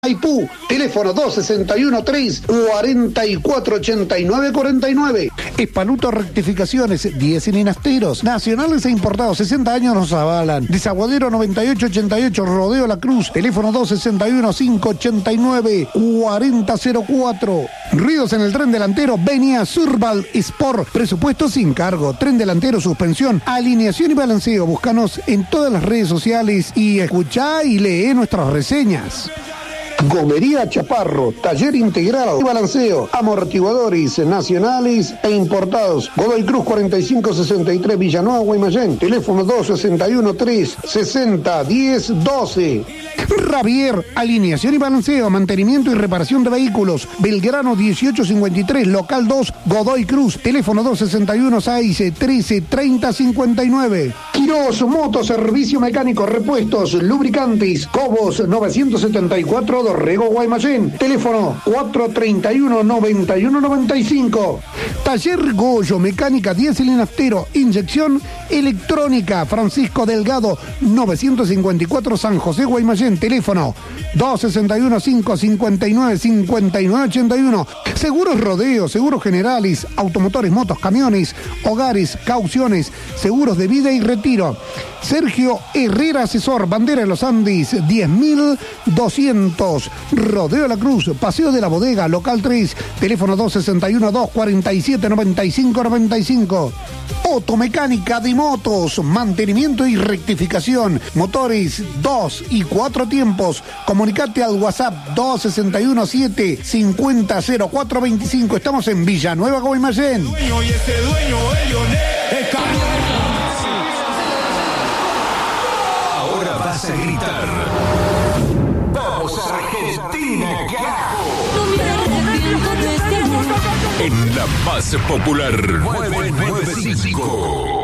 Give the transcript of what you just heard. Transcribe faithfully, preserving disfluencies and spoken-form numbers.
Maipú, teléfono dos sesenta y uno, tres cuarenta y cuatro, ochenta y nueve, cuarenta y nueve. Espaluto Rectificaciones, diez cilindros, nacionales e importados, sesenta años nos avalan. Desaguadero noventa y ocho ochenta y ocho, Rodeo La Cruz, teléfono dos sesenta y uno, cinco ochenta y nueve, cuarenta cero cuatro. Ruidos en el tren delantero, Venia Surval Sport, presupuesto sin cargo, tren delantero, suspensión, alineación y balanceo. Búscanos en todas las redes sociales y escuchá y lee nuestras reseñas. Gomería Chaparro, taller integrado y balanceo, amortiguadores nacionales e importados. Godoy Cruz cuarenta y cinco sesenta y tres, Villanueva, Guaymallén. Teléfono dos sesenta y uno, tres sesenta, diez, doce. Ravier, alineación y balanceo, mantenimiento y reparación de vehículos. Belgrano dieciocho cincuenta y tres, local dos, Godoy Cruz. Teléfono dos sesenta y uno, seis trece, treinta cincuenta y nueve. Quirós Moto, servicio mecánico, repuestos, lubricantes, Cobos novecientos setenta y cuatro, Dorrego, Guaymallén. Teléfono cuatro treinta y uno, noventa y uno, noventa y cinco. Taller Goyo, mecánica, diez cilindros, inyección electrónica, Francisco Delgado, novecientos cincuenta y cuatro, San José, Guaymallén. Teléfono dos sesenta y uno, cinco cincuenta y nueve, cincuenta y nueve ochenta y uno. Seguros Rodeo, seguros generales, automotores, motos, camiones, hogares, cauciones, seguros de vida y retiro. Sergio Herrera, asesor, Bandera de los Andes, diez mil doscientos. Rodeo La Cruz, Paseo de la Bodega, local tres, teléfono dos sesenta y uno, dos cuarenta y siete, noventa y cinco, noventa y cinco. Automecánica de motos, mantenimiento y rectificación, motores dos y cuatro tiempos. Comunicate al WhatsApp dos sesenta y uno, siete cincuenta, cero cuatro veinticinco. Estamos en Villanueva, Guaymallén. Dueño y ese dueño, el Lionel, está... Ahora vas a gritar. ¡Vamos Argentina, carajo! En la más popular nueve nueve cinco.